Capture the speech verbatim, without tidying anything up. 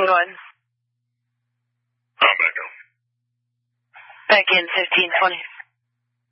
Go ahead. I'm back out. Back in fifteen twenty.